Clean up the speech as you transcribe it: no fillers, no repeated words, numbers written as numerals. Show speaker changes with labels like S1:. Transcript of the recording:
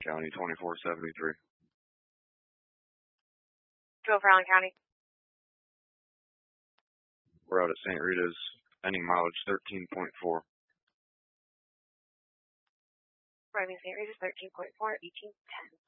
S1: County 2473.
S2: 12 for Allen County.
S1: We're out at St. Rita's, ending mileage 13.4.
S2: Arriving St. Rita's 13.4, 1810.